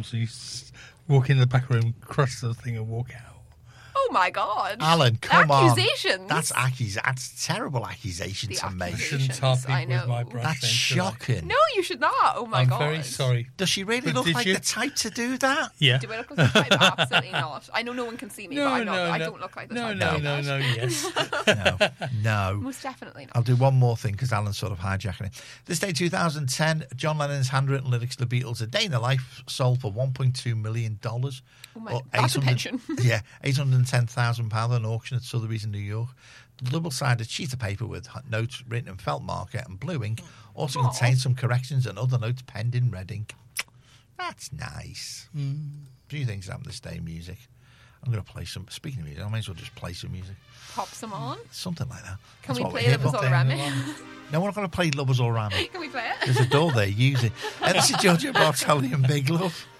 So you walk in the back room, crush the thing, and walk out. Oh my God, Alan, come accusations. on. That's terrible accusation The to make. I shouldn't tar I people with know. my brush. That's then, should I? shocking. No, you should not. Oh my I'm God. very sorry. Does she really But look did like you? the type to do that? Yeah. Do I look like the type? Absolutely not. I know no one can see me, but I'm not. I don't look like the type. No, yes. No. Most definitely not. I'll do one more thing because Alan's sort of hijacking it. This day, 2010, John Lennon's handwritten lyrics to the Beatles' A Day in the Life sold for $1.2 million. Oh my, or that's a 800 pension. Yeah, £810,000 at an auction at Sotheby's in New York. The double-sided sheet of paper with notes written in felt marker and blue ink also contains some corrections and other notes penned in red ink. That's nice. Do you think this day music? I'm going to play some. Speaking of music, I may as well just play some music. Pop some on. Something like that. Can That's we what we're play here Lovers for. All Around Me? No, we're not going to play Lovers All Around Me. Can we play it? There's a door there. Use it. This is Giorgio Bartoli and Big Love.